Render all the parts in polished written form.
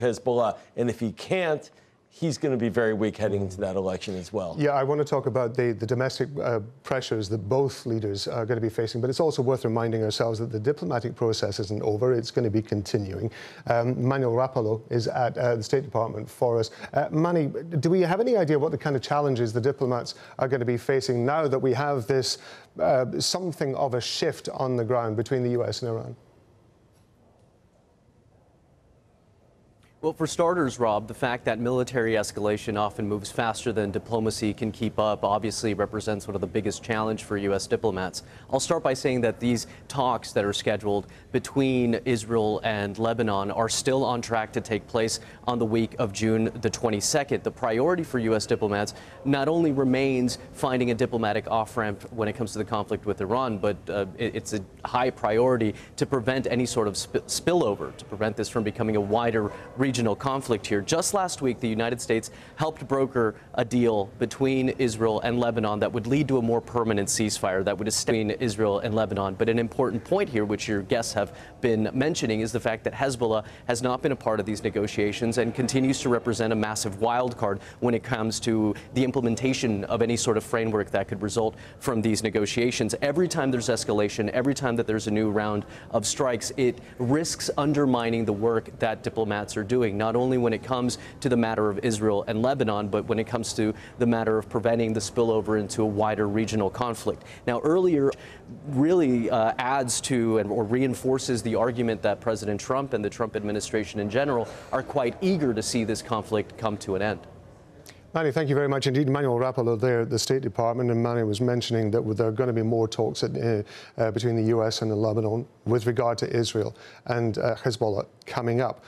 Hezbollah. And if he can't, he's going to be very weak heading into that election as well. Yeah, I want to talk about the domestic pressures that both leaders are going to be facing, but it's also worth reminding ourselves that the diplomatic process isn't over. It's going to be continuing. Manuel Rapallo is at the State Department for us. Manny, do we have any idea what the kind of challenges the diplomats are going to be facing now that we have this something of a shift on the ground between the US and Iran? Well, for starters, Rob, the fact that military escalation often moves faster than diplomacy can keep up obviously represents one of the biggest challenges for U.S. diplomats. I'll start by saying that these talks that are scheduled between Israel and Lebanon are still on track to take place on the week of June the 22nd. The priority for U.S. diplomats not only remains finding a diplomatic off-ramp when it comes to the conflict with Iran, but it's a high priority to prevent any sort of spillover, to prevent this from becoming a wider regional conflict here. Just last week, the United States helped broker a deal between Israel and Lebanon that would lead to a more permanent ceasefire that would establish between Israel and Lebanon. But an important point here, which your guests have been mentioning, is the fact that Hezbollah has not been a part of these negotiations and continues to represent a massive wild card when it comes to the implementation of any sort of framework that could result from these negotiations. Every time there's escalation, every time that there's a new round of strikes, it risks undermining the work that diplomats are doing, not only when it comes to the matter of Israel and Lebanon, but when it comes to the matter of preventing the spillover into a wider regional conflict. Now, earlier really adds to or reinforces the argument that President Trump and the Trump administration in general are quite eager to see this conflict come to an end. Manny, thank you very much indeed. Manuel Rapallo there at the State Department, and Manny was mentioning that there are going to be more talks between the US and Lebanon with regard to Israel and Hezbollah coming up.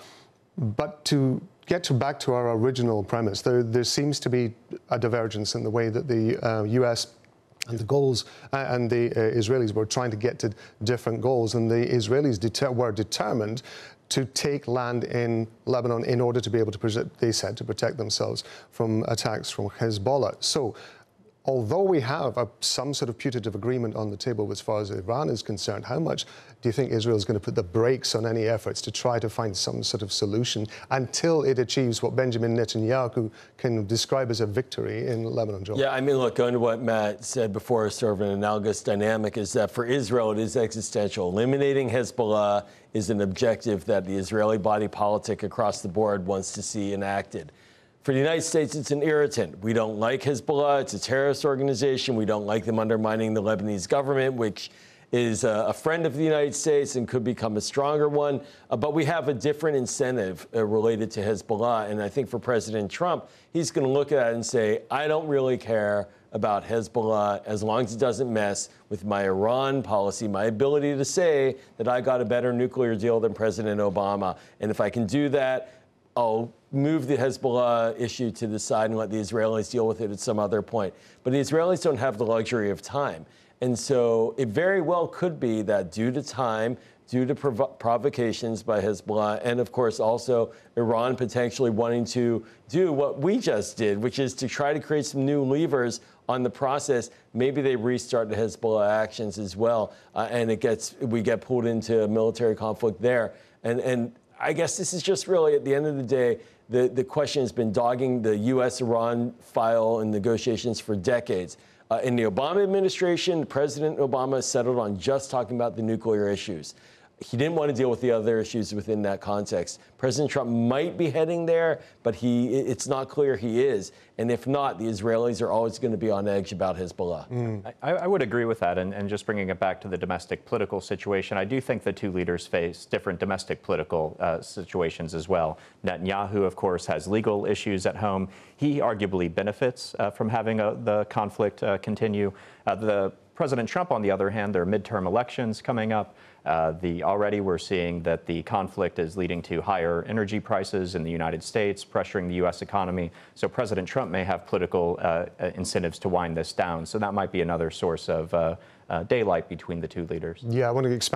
But to get back to our original premise, there seems to be a divergence in the way that the US and the goals and the Israelis were trying to get to different goals, and the Israelis were determined to take land in Lebanon in order to be able to, they said, to protect themselves from attacks from Hezbollah. So, although we have some sort of putative agreement on the table as far as Iran is concerned, how much do you think Israel is going to put the brakes on any efforts to try to find some sort of solution until it achieves what Benjamin Netanyahu can describe as a victory in Lebanon, Joel? Yeah, I mean, look, going to what Matt said before, sort of an analogous dynamic is that for Israel, it is existential. Eliminating Hezbollah is an objective that the Israeli body politic across the board wants to see enacted. For the United States, it's an irritant. We don't like Hezbollah. It's a terrorist organization. We don't like them undermining the Lebanese government, which is a friend of the United States and could become a stronger one. But we have a different incentive related to Hezbollah. And I think for President Trump, he's going to look at it and say, I don't really care about Hezbollah as long as it doesn't mess with my Iran policy, my ability to say that I got a better nuclear deal than President Obama. And if I can do that, I'll move the Hezbollah issue to the side and let the Israelis deal with it at some other point. But the Israelis don't have the luxury of time. And so it very well could be that due to time, due to provocations by Hezbollah, and of course also Iran potentially wanting to do what we just did, which is to try to create some new levers on the process, maybe they restart the Hezbollah actions as well, and we get pulled into a military conflict there. And I guess this is just really, at the end of the day, the question has been dogging the U.S.-Iran file and negotiations for decades. In the Obama administration, President Obama settled on just talking about the nuclear issues. He didn't want to deal with the other issues within that context. President Trump might be heading there, but it's not clear he is. And if not, the Israelis are always going to be on edge about Hezbollah. I would agree with that. And just bringing it back to the domestic political situation, I do think the two leaders face different domestic political situations as well. Netanyahu, of course, has legal issues at home. He arguably benefits from having the conflict continue. President Trump, on the other hand, there are midterm elections coming up. Already we're seeing that the conflict is leading to higher energy prices in the United States, pressuring the U.S. economy. So President Trump may have political incentives to wind this down. So that might be another source of daylight between the two leaders. Yeah, I want to expand